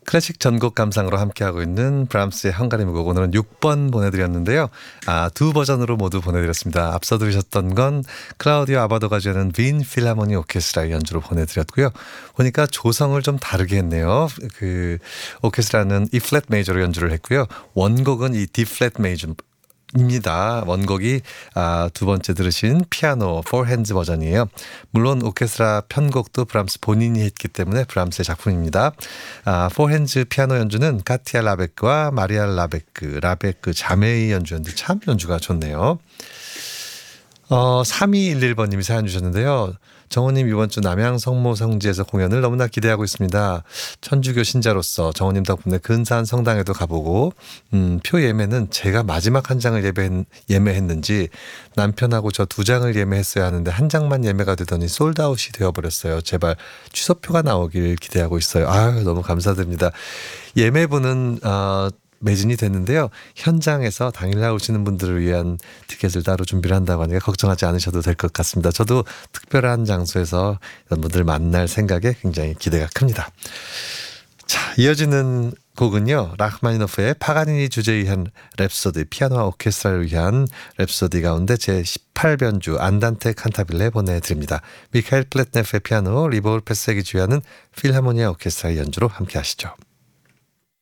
클래식 전곡 감상으로 함께하고 있는 브람스의 헝가리 무곡, 오늘은 6번 보내드렸는데요. 두 버전으로 모두 보내드렸습니다. 앞서 들으셨던 건 클라우디오 아바도가 주하는 빈 필하모니 오케스트라의 연주로 보내드렸고요. 보니까 조성을 좀 다르게 했네요. 그 오케스트라는 E 플랫 메이저로 연주를 했고요. 원곡은 이 D 플랫 메이저 입니다. 원곡이 두 번째 들으신 피아노 4핸즈 버전이에요. 물론 오케스트라 편곡도 브람스 본인이 했기 때문에 브람스의 작품입니다. 4핸즈 피아노 연주는 카티아 라베크와 마리아 라베크 자매의 연주였는데 참 연주가 좋네요. 3211번님이 사연 주셨는데요. 정호님, 이번 주 남양 성모 성지에서 공연을 너무나 기대하고 있습니다. 천주교 신자로서 정호님 덕분에 근사한 성당에도 가보고 표 예매는 제가 마지막 한 장을 예매했는지 남편하고 저 2장을 예매했어야 하는데 한 장만 예매가 되더니 솔드아웃이 되어버렸어요. 제발 취소표가 나오길 기대하고 있어요. 너무 감사드립니다. 예매분은 매진이 됐는데요. 현장에서 당일날 오시는 분들을 위한 티켓을 따로 준비를 한다고 하니까 걱정하지 않으셔도 될 것 같습니다. 저도 특별한 장소에서 이런 분들 만날 생각에 굉장히 기대가 큽니다. 자, 이어지는 곡은요, 라흐마니노프의 파가니니 주제에 의한 랩소디, 피아노와 오케스트라를 위한 랩소디 가운데 제18변주 안단테 칸타빌레 보내드립니다. 미카엘 플랫네프의 피아노, 리볼 페색이 주하는 필하모니아 오케스트라의 연주로 함께 하시죠.